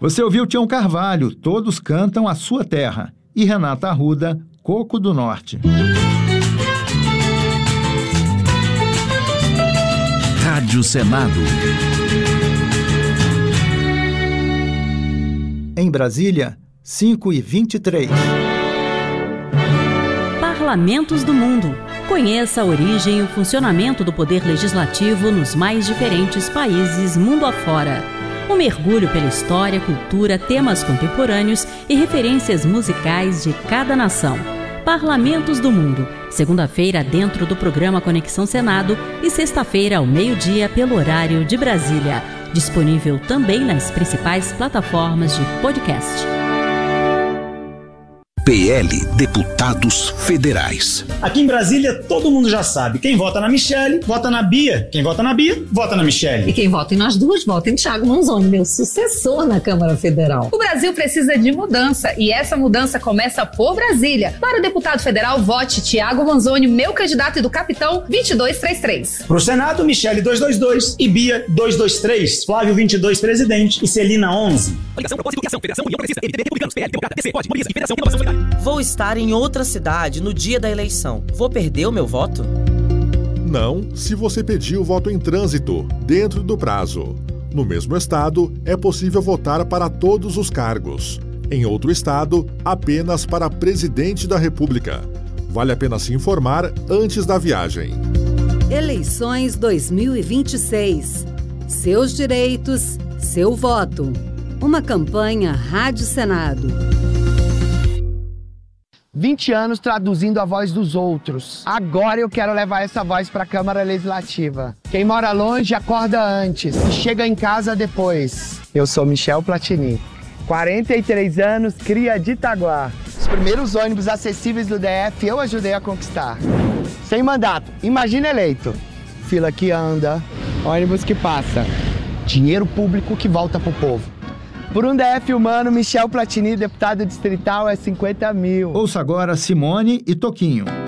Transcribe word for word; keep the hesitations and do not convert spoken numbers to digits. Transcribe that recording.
Você ouviu Tião Carvalho, Todos Cantam a Sua Terra, e Renata Arruda, Coco do Norte. Rádio Senado. Em Brasília, cinco e vinte e três. Parlamentos do Mundo. Conheça a origem e o funcionamento do poder legislativo nos mais diferentes países mundo afora. Um mergulho pela história, cultura, temas contemporâneos e referências musicais de cada nação. Parlamentos do Mundo, segunda-feira dentro do programa Conexão Senado e sexta-feira ao meio-dia pelo horário de Brasília. Disponível também nas principais plataformas de podcast. P L Deputados Federais. Aqui em Brasília, todo mundo já sabe. Quem vota na Michelle, vota na Bia. Quem vota na Bia, vota na Michelle. E quem vota em nós duas, vota em Thiago Manzoni, meu sucessor na Câmara Federal. O Brasil precisa de mudança e essa mudança começa por Brasília. Para o deputado federal, vote Thiago Manzoni, meu candidato e do Capitão vinte e dois trinta e três. Pro Senado, Michelle duzentos e vinte e dois e Bia duzentos e vinte e três, Flávio vinte e dois presidente e Celina onze. Coligação, propósito e filiação, Federação, União Progressista, M D B, Republicanos, P L, Democrata, P C, Pode, Mobiliza e Federação, Inovação Solidária. Vou estar em outra cidade no dia da eleição. Vou perder o meu voto? Não, se você pedir o voto em trânsito, dentro do prazo. No mesmo estado, é possível votar para todos os cargos. Em outro estado, apenas para presidente da República. Vale a pena se informar antes da viagem. Eleições dois mil e vinte e seis. Seus direitos, seu voto. Uma campanha Rádio Senado. vinte anos traduzindo a voz dos outros. Agora eu quero levar essa voz para a Câmara Legislativa. Quem mora longe acorda antes e chega em casa depois. Eu sou Michel Platini. quarenta e três anos, cria de Itaguá. Os primeiros ônibus acessíveis do D F eu ajudei a conquistar. Sem mandato, imagina eleito. Fila que anda, ônibus que passa. Dinheiro público que volta pro povo. Por um D F humano, Michel Platini, deputado distrital, é cinquenta mil. Ouça agora Simone e Toquinho.